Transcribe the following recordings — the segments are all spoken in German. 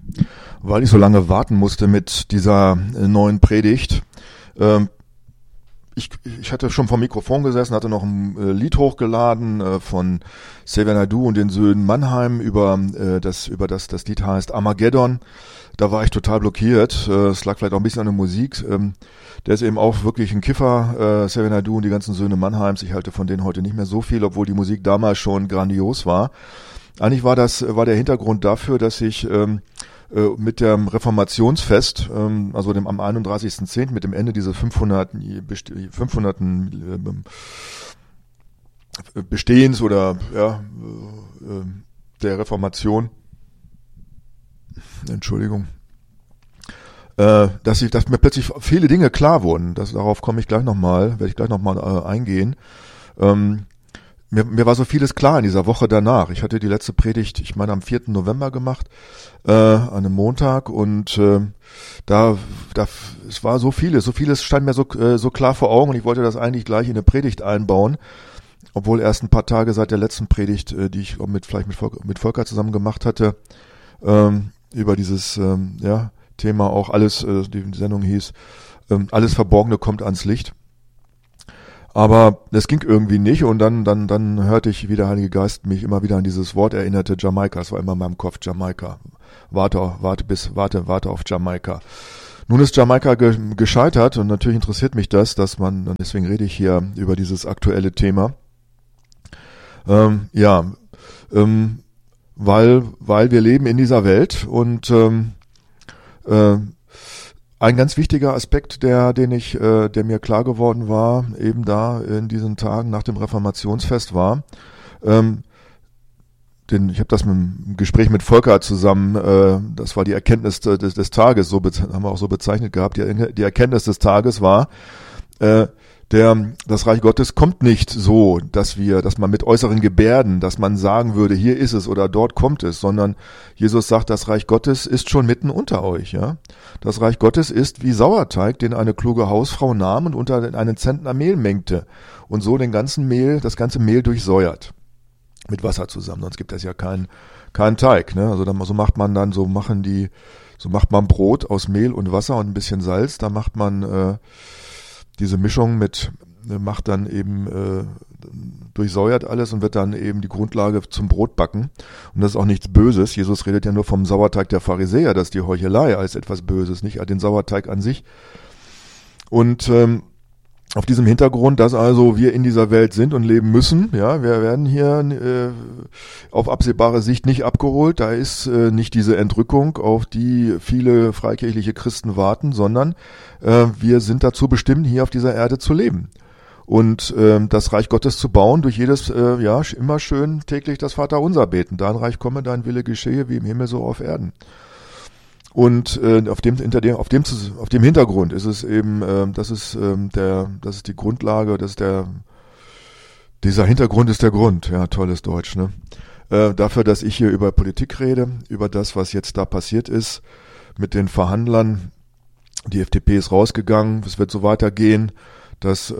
weil ich so lange warten musste mit dieser neuen Predigt. Ich hatte schon vom Mikrofon gesessen, hatte noch ein Lied hochgeladen von Xavier Naidoo und den Söhnen Mannheim über das Lied heißt Armageddon. Da war ich total blockiert. Es lag vielleicht auch ein bisschen an der Musik. Der ist eben auch wirklich ein Kiffer, Xavier Naidoo und die ganzen Söhne Mannheims. Ich halte von denen heute nicht mehr so viel, obwohl die Musik damals schon grandios war. Eigentlich war der Hintergrund dafür, dass ich mit dem Reformationsfest, also am 31.10., mit dem Ende dieses 500. Bestehens oder der Reformation, Entschuldigung, dass mir plötzlich viele Dinge klar wurden. Darauf werde ich gleich nochmal eingehen. Mir war so vieles klar in dieser Woche danach. Ich hatte die letzte Predigt, ich meine, am 4. November gemacht, an einem Montag, und es war so vieles stand mir so klar vor Augen, und ich wollte das eigentlich gleich in eine Predigt einbauen, obwohl erst ein paar Tage seit der letzten Predigt, die ich mit Volker zusammen gemacht hatte, über dieses Thema auch alles, die Sendung hieß, alles Verborgene kommt ans Licht. Aber das ging irgendwie nicht, und dann hörte ich, wie der Heilige Geist mich immer wieder an dieses Wort erinnerte, Jamaika. Es war immer in meinem Kopf, Jamaika. Warte auf Jamaika. Nun ist Jamaika gescheitert, und natürlich interessiert mich das, und deswegen rede ich hier über dieses aktuelle Thema. Weil wir leben in dieser Welt, und ein ganz wichtiger Aspekt, der mir klar geworden war, eben da in diesen Tagen nach dem Reformationsfest war, ich habe das im Gespräch mit Volker zusammen, das war die Erkenntnis des Tages, haben wir auch so bezeichnet gehabt, die Erkenntnis des Tages war, das Reich Gottes kommt nicht so, dass man mit äußeren Gebärden, dass man sagen würde, hier ist es oder dort kommt es, sondern Jesus sagt, das Reich Gottes ist schon mitten unter euch, ja. Das Reich Gottes ist wie Sauerteig, den eine kluge Hausfrau nahm und unter einen Zentner Mehl mengte und so das ganze Mehl durchsäuert. Mit Wasser zusammen, sonst gibt es ja keinen Teig, ne? Also so macht man Brot aus Mehl und Wasser und ein bisschen Salz, da macht man diese Mischung macht dann eben durchsäuert alles und wird dann eben die Grundlage zum Brotbacken. Und das ist auch nichts Böses. Jesus redet ja nur vom Sauerteig der Pharisäer, das ist die Heuchelei als etwas Böses, nicht den Sauerteig an sich. Und auf diesem Hintergrund, dass also wir in dieser Welt sind und leben müssen, ja, wir werden hier auf absehbare Sicht nicht abgeholt, da ist nicht diese Entrückung, auf die viele freikirchliche Christen warten, sondern wir sind dazu bestimmt, hier auf dieser Erde zu leben und das Reich Gottes zu bauen, durch jedes, immer schön täglich das Vaterunser beten, dein Reich komme, dein Wille geschehe, wie im Himmel so auf Erden. Und auf dem Hintergrund ist es eben, das ist die Grundlage, dieser Hintergrund ist der Grund, ja, tolles Deutsch, ne? Dafür, dass ich hier über Politik rede, über das, was jetzt da passiert ist mit den Verhandlern. Die FDP ist rausgegangen, es wird so weitergehen, dass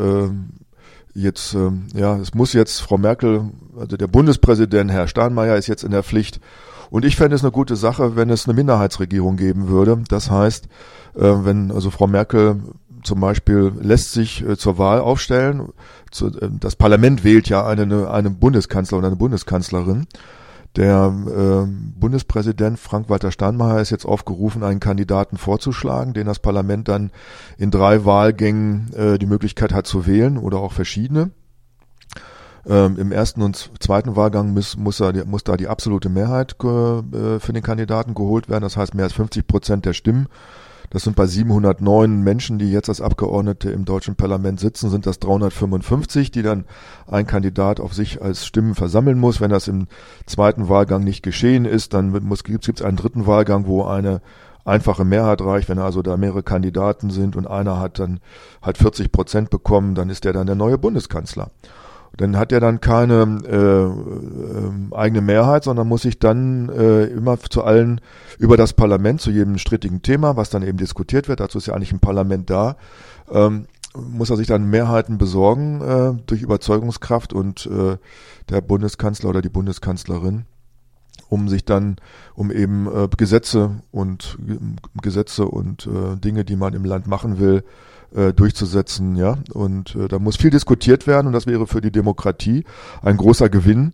es muss jetzt Frau Merkel, also der Bundespräsident, Herr Steinmeier, ist jetzt in der Pflicht. Und ich fände es eine gute Sache, wenn es eine Minderheitsregierung geben würde. Das heißt, wenn also Frau Merkel zum Beispiel lässt sich zur Wahl aufstellen, das Parlament wählt ja einen Bundeskanzler oder eine Bundeskanzlerin. Der Bundespräsident Frank-Walter Steinmeier ist jetzt aufgerufen, einen Kandidaten vorzuschlagen, den das Parlament dann in 3 Wahlgängen die Möglichkeit hat zu wählen oder auch verschiedene. Im ersten und zweiten Wahlgang muss da die absolute Mehrheit für den Kandidaten geholt werden, das heißt mehr als 50% der Stimmen. Das sind bei 709 Menschen, die jetzt als Abgeordnete im deutschen Parlament sitzen, sind das 355, die dann ein Kandidat auf sich als Stimmen versammeln muss. Wenn das im zweiten Wahlgang nicht geschehen ist, dann gibt es einen dritten Wahlgang, wo eine einfache Mehrheit reicht. Wenn also da mehrere Kandidaten sind und einer hat 40% bekommen, dann ist der dann der neue Bundeskanzler. Dann hat er dann keine eigene Mehrheit, sondern muss sich dann immer über das Parlament, zu jedem strittigen Thema, was dann eben diskutiert wird, dazu ist ja eigentlich ein Parlament da, muss er sich dann Mehrheiten besorgen durch Überzeugungskraft und der Bundeskanzler oder die Bundeskanzlerin um eben Gesetze und Dinge, die man im Land machen will, durchzusetzen, ja. Und da muss viel diskutiert werden und das wäre für die Demokratie ein großer Gewinn.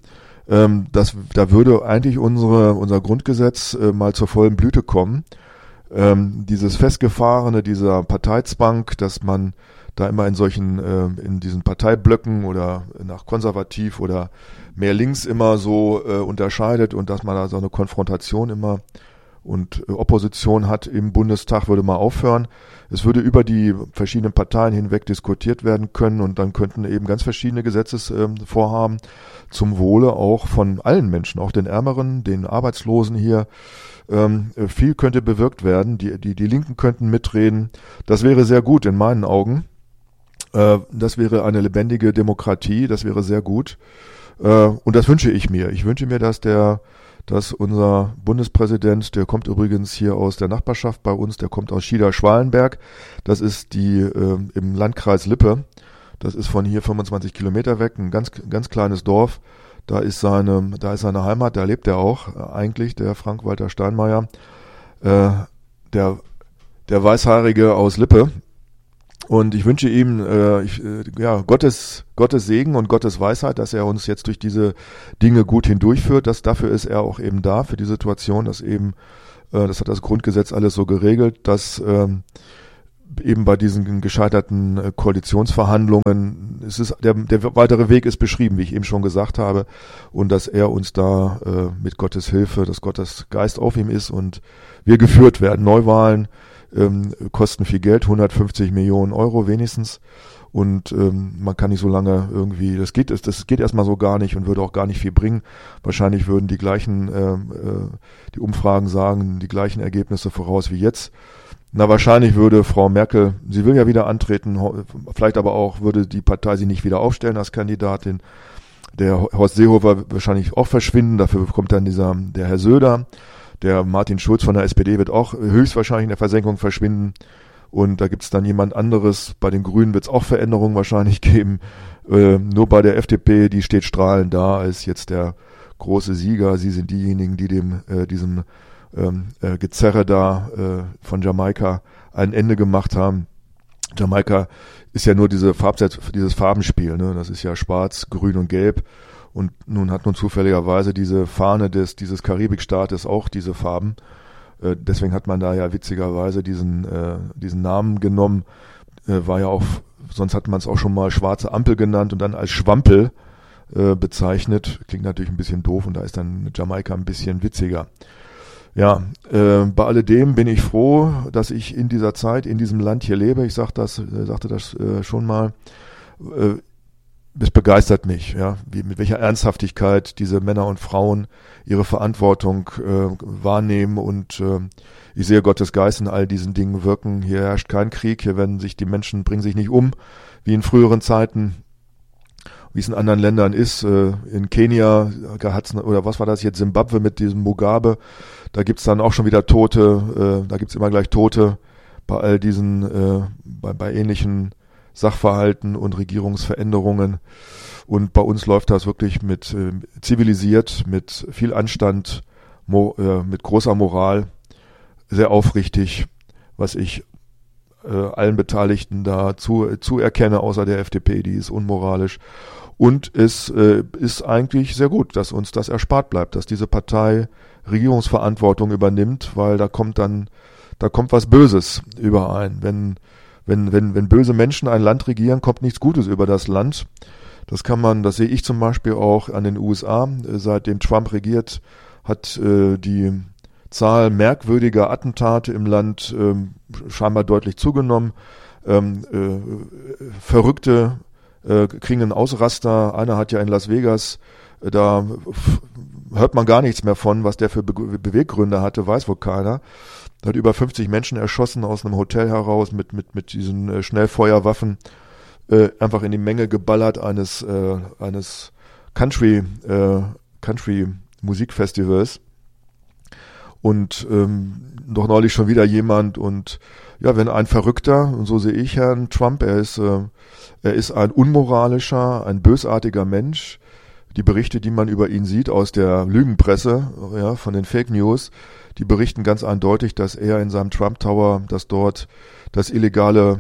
Da würde eigentlich unser Grundgesetz mal zur vollen Blüte kommen. Dieses Festgefahrene dieser Parteizwang, dass man da immer in diesen Parteiblöcken oder nach konservativ oder mehr links immer so unterscheidet und dass man da so eine Konfrontation immer und Opposition hat im Bundestag, würde mal aufhören. Es würde über die verschiedenen Parteien hinweg diskutiert werden können und dann könnten eben ganz verschiedene Gesetzesvorhaben zum Wohle auch von allen Menschen, auch den Ärmeren, den Arbeitslosen hier. Viel könnte bewirkt werden. Die Linken könnten mitreden. Das wäre sehr gut in meinen Augen. Das wäre eine lebendige Demokratie. Das wäre sehr gut. Und das wünsche ich mir. Ich wünsche mir, dass unser Bundespräsident, der kommt übrigens hier aus der Nachbarschaft bei uns, der kommt aus Schieder-Schwalenberg. Das ist im Landkreis Lippe. Das ist von hier 25 Kilometer weg, ein ganz, ganz kleines Dorf. Da ist seine Heimat, da lebt er auch eigentlich, der Frank-Walter Steinmeier, der Weißhaarige aus Lippe. Und ich wünsche ihm Gottes Segen und Gottes Weisheit, dass er uns jetzt durch diese Dinge gut hindurchführt. Dafür ist er auch eben da, für die Situation, dass eben, das hat das Grundgesetz alles so geregelt, dass eben bei diesen gescheiterten Koalitionsverhandlungen der weitere Weg ist beschrieben, wie ich eben schon gesagt habe, und dass er uns da mit Gottes Hilfe, dass Gottes Geist auf ihm ist und wir geführt werden. Neuwahlen kosten viel Geld, 150 Millionen Euro wenigstens, und man kann nicht so lange irgendwie, das geht erstmal so gar nicht und würde auch gar nicht viel bringen. Wahrscheinlich würden die Umfragen sagen, die gleichen Ergebnisse voraus wie jetzt. Na, wahrscheinlich würde Frau Merkel, sie will ja wieder antreten, vielleicht aber auch würde die Partei sie nicht wieder aufstellen als Kandidatin. Der Horst Seehofer wahrscheinlich auch verschwinden, dafür kommt dann der Herr Söder. Der Martin Schulz von der SPD wird auch höchstwahrscheinlich in der Versenkung verschwinden. Und da gibt's dann jemand anderes. Bei den Grünen wird's auch Veränderungen wahrscheinlich geben. Nur bei der FDP, die steht strahlend da, als jetzt der große Sieger. Sie sind diejenigen, die diesem Gezerre da von Jamaika ein Ende gemacht haben. Jamaika ist ja nur dieses Farbenspiel, ne? Das ist ja schwarz, grün und gelb. Und nun hat zufälligerweise diese Fahne dieses Karibikstaates auch diese Farben. Deswegen hat man da ja witzigerweise diesen Namen genommen. War ja auch, sonst hat man es auch schon mal schwarze Ampel genannt und dann als Schwampel bezeichnet. Klingt natürlich ein bisschen doof und da ist dann Jamaika ein bisschen witziger. Ja, bei alledem bin ich froh, dass ich in dieser Zeit, in diesem Land hier lebe. Ich sagte das schon mal. Es begeistert mich, ja, mit welcher Ernsthaftigkeit diese Männer und Frauen ihre Verantwortung wahrnehmen, und ich sehe Gottes Geist in all diesen Dingen wirken. Hier herrscht kein Krieg, hier die Menschen bringen sich nicht um, wie in früheren Zeiten, wie es in anderen Ländern ist. In Kenia oder was war das jetzt, Simbabwe mit diesem Mugabe, da gibt's dann auch schon wieder Tote, da gibt's immer gleich Tote bei all diesen, bei ähnlichen Sachverhalten und Regierungsveränderungen. Und bei uns läuft das wirklich zivilisiert, mit viel Anstand, mit großer Moral, sehr aufrichtig, was ich allen Beteiligten da zuerkenne, außer der FDP, die ist unmoralisch. Und es ist eigentlich sehr gut, dass uns das erspart bleibt, dass diese Partei Regierungsverantwortung übernimmt, weil da kommt was Böses überein. Wenn böse Menschen ein Land regieren, kommt nichts Gutes über das Land. Das sehe ich zum Beispiel auch an den USA. Seitdem Trump regiert, hat die Zahl merkwürdiger Attentate im Land scheinbar deutlich zugenommen. Verrückte kriegen einen Ausraster. Einer hat ja in Las Vegas, da hört man gar nichts mehr von, was der für Beweggründe hatte, weiß wohl keiner. Hat über 50 Menschen erschossen aus einem Hotel heraus mit diesen Schnellfeuerwaffen, einfach in die Menge geballert eines Country Musikfestivals. Und doch neulich schon wieder jemand, und ja, wenn ein Verrückter, und so sehe ich Herrn Trump, er ist ein unmoralischer, ein bösartiger Mensch, die Berichte, die man über ihn sieht aus der Lügenpresse, ja, von den Fake News, die berichten ganz eindeutig, dass er in seinem Trump Tower, dass dort das illegale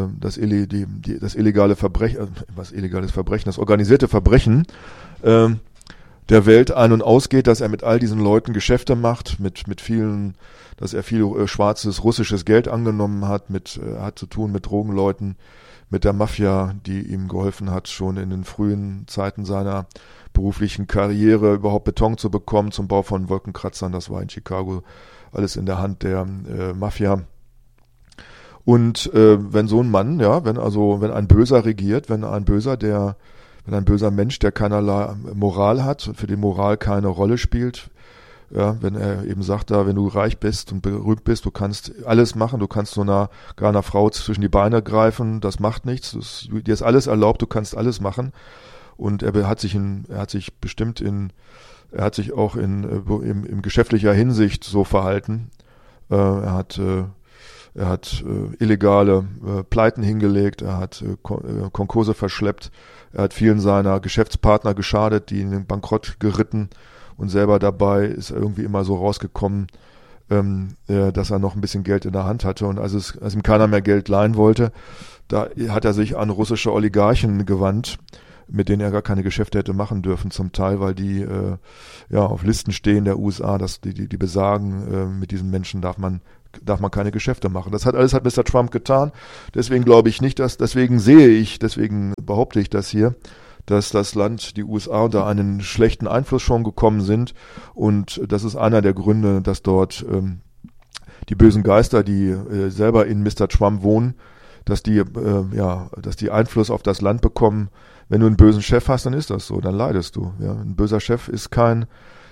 Verbrechen, das organisierte Verbrechen der Welt ein- und ausgeht, dass er mit all diesen Leuten Geschäfte macht, dass er viel schwarzes russisches Geld angenommen hat, hat zu tun mit Drogenleuten, mit der Mafia, die ihm geholfen hat, schon in den frühen Zeiten seiner beruflichen Karriere überhaupt Beton zu bekommen zum Bau von Wolkenkratzern. Das war in Chicago alles in der Hand der Mafia. Und wenn so ein Mann, ja, wenn ein Böser regiert, wenn ein böser Mensch, der keinerlei Moral hat und für den Moral keine Rolle spielt, ja, wenn er eben sagt, wenn du reich bist und berühmt bist, du kannst alles machen, du kannst so gar einer Frau zwischen die Beine greifen, das macht nichts, dir ist alles erlaubt, du kannst alles machen. Und er hat sich auch in geschäftlicher Hinsicht so verhalten. Er hat illegale Pleiten hingelegt, er hat Konkurse verschleppt, er hat vielen seiner Geschäftspartner geschadet, die in den Bankrott geritten, und selber dabei ist er irgendwie immer so rausgekommen, dass er noch ein bisschen Geld in der Hand hatte, und als ihm keiner mehr Geld leihen wollte, da hat er sich an russische Oligarchen gewandt, mit denen er gar keine Geschäfte hätte machen dürfen, zum Teil, weil die auf Listen stehen der USA, dass die besagen, mit diesen Menschen darf man keine Geschäfte machen. Das hat Mr. Trump getan. Deswegen glaube ich nicht, deswegen behaupte ich das hier, dass das Land, die USA, unter einen schlechten Einfluss schon gekommen sind, und das ist einer der Gründe, dass dort die bösen Geister, die selber in Mr. Trump wohnen, dass die Einfluss auf das Land bekommen. Wenn du einen bösen Chef hast, dann ist das so, dann leidest du. Ja, ein böser Chef ist kein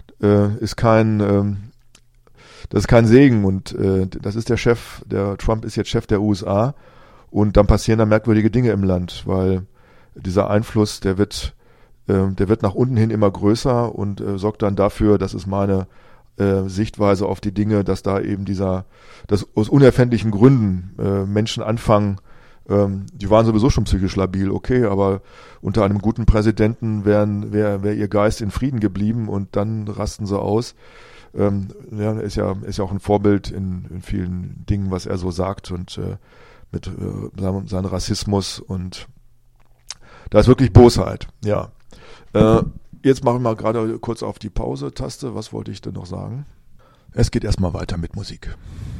Segen, und das ist der Chef. Der Trump ist jetzt Chef der USA, und dann passieren da merkwürdige Dinge im Land, weil dieser Einfluss, der wird nach unten hin immer größer und sorgt dann dafür, das ist meine Sichtweise auf die Dinge, dass da eben dass aus unerfindlichen Gründen Menschen anfangen, die waren sowieso schon psychisch labil, okay, aber unter einem guten Präsidenten wäre ihr Geist in Frieden geblieben, und dann rasten sie aus. Ist ja auch ein Vorbild in vielen Dingen, was er so sagt, und mit seinem Rassismus, und da ist wirklich Bosheit, ja. Jetzt machen wir gerade kurz auf die Pause-Taste. Was wollte ich denn noch sagen? Es geht erstmal weiter mit Musik.